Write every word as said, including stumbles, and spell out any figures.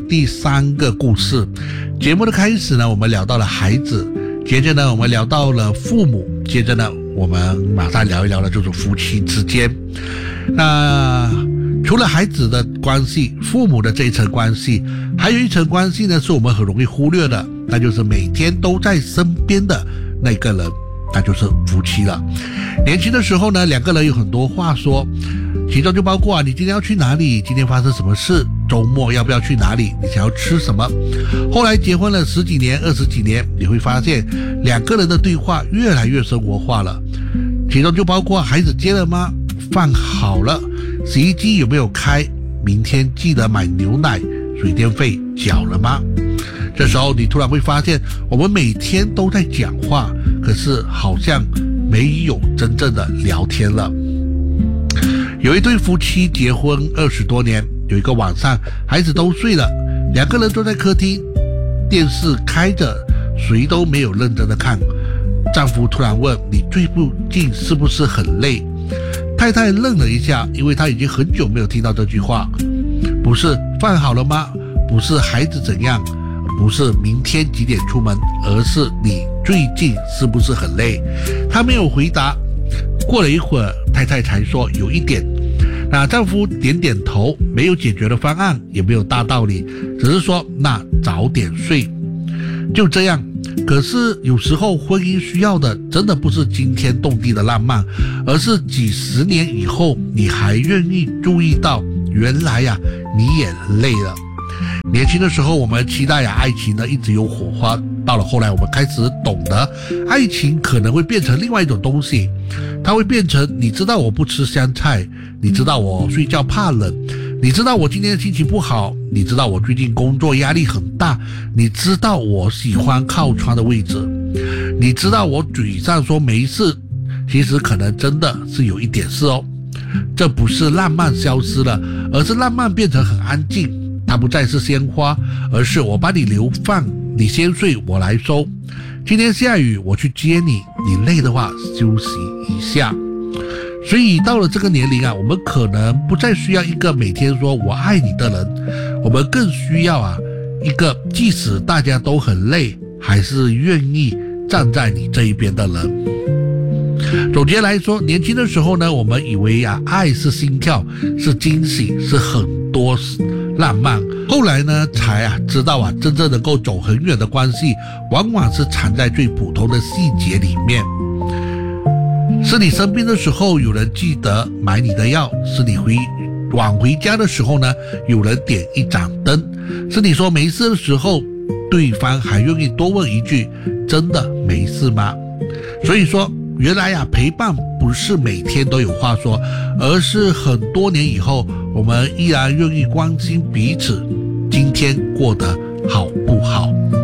第三个故事。节目的开始呢，我们聊到了孩子，接着呢我们聊到了父母，接着呢我们马上聊一聊的就是夫妻之间。那除了孩子的关系，父母的这一层关系，还有一层关系呢是我们很容易忽略的，那就是每天都在身边的那个人，那就是夫妻了。年轻的时候呢，两个人有很多话说，其中就包括啊，你今天要去哪里？今天发生什么事？周末要不要去哪里？你想要吃什么？后来结婚了十几年、二十几年，你会发现两个人的对话越来越生活化了。其中就包括孩子接了吗？饭好了？洗衣机有没有开？明天记得买牛奶，水电费缴了吗？这时候你突然会发现，我们每天都在讲话，可是好像没有真正的聊天了。有一对夫妻结婚二十多年，有一个晚上孩子都睡了，两个人坐在客厅，电视开着，谁都没有认真的看。丈夫突然问：你最近是不是很累？太太愣了一下，因为她已经很久没有听到这句话。不是饭好了吗？不是孩子怎样？不是明天几点出门？而是你最近是不是很累？她没有回答。过了一会儿，太太才说有一点。那丈夫点点头，没有解决的方案，也没有大道理，只是说那早点睡。就这样。可是有时候婚姻需要的真的不是惊天动地的浪漫，而是几十年以后你还愿意注意到原来呀、啊、你也累了。年轻的时候我们期待呀、啊、爱情呢一直有火花，到了后来我们开始懂得爱情可能会变成另外一种东西，它会变成你知道我不吃香菜，你知道我睡觉怕冷，你知道我今天心情不好，你知道我最近工作压力很大，你知道我喜欢靠窗的位置，你知道我嘴上说没事，其实可能真的是有一点事哦。这不是浪漫消失了，而是浪漫变成很安静，它不再是鲜花，而是我帮你留饭，你先睡我来收，今天下雨我去接你，你累的话休息一下。所以到了这个年龄啊，我们可能不再需要一个每天说我爱你的人，我们更需要啊一个即使大家都很累，还是愿意站在你这一边的人。总结来说，年轻的时候呢，我们以为啊爱是心跳，是惊喜，是很多浪漫，后来呢才啊知道啊真正能够走很远的关系，往往是藏在最普通的细节里面。是你生病的时候有人记得买你的药，是你回晚回家的时候呢有人点一盏灯，是你说没事的时候对方还愿意多问一句真的没事吗？所以说原来呀、啊、陪伴不是每天都有话说，而是很多年以后我们依然愿意关心彼此今天过得好不好。